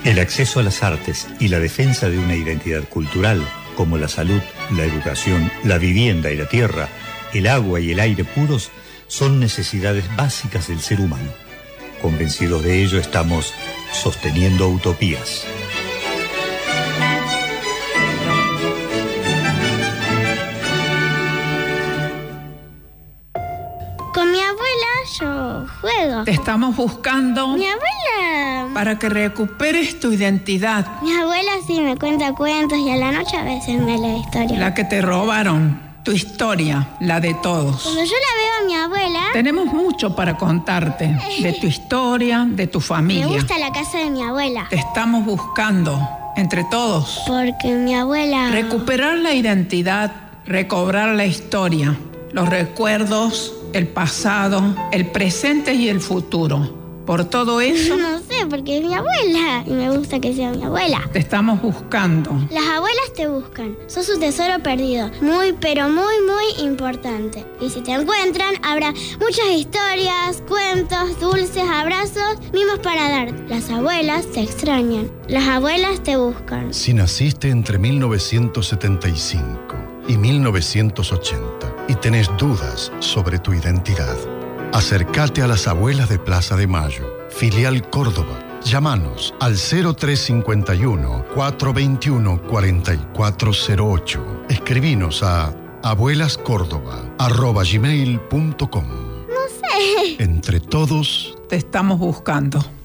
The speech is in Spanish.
El acceso a las artes y la defensa de una identidad cultural, como la salud, la educación, la vivienda y la tierra, el agua y el aire puros, son necesidades básicas del ser humano. Convencidos de ello, estamos sosteniendo utopías. Con mi abuela yo juego. Te estamos buscando. Mi abuela... Para que recuperes tu identidad. Mi abuela sí me cuenta cuentos y a la noche a veces me lee historias. La que te robaron. Tu historia, la de todos. Cuando yo la veo a mi abuela... Tenemos mucho para contarte. De tu historia, de tu familia. Me gusta la casa de mi abuela. Te estamos buscando, entre todos. Porque mi abuela... Recuperar la identidad, recobrar la historia, los recuerdos, el pasado, el presente y el futuro. Por todo eso... No sé, porque es mi abuela y me gusta que sea mi abuela. Te estamos buscando. Las abuelas te buscan. Sos un tesoro perdido. Muy, pero muy, muy importante. Y si te encuentran, habrá muchas historias, cuentos, dulces, abrazos, mimos para dar. Las abuelas te extrañan. Las abuelas te buscan. Si naciste entre 1975 y 1980 y tenés dudas sobre tu identidad, acércate a las abuelas de Plaza de Mayo, filial Córdoba. Llámanos al 0351-421-4408. Escribinos a abuelascórdoba@gmail.com. No sé. Entre todos Te estamos buscando.